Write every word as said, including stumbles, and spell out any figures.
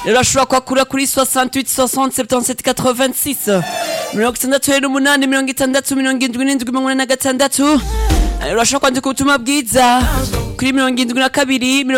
rero ashobora kwakura kuri soixante-huit soixante soixante-dix-sept quatre-vingt-six mirongo itandatu n'umunani mirongo itandatu mirongo indwi n'indwi mirongo ine na gatandatu. Rero ashobora kwandika ubutumwa bwiza kuri mirongo indwi na kabiri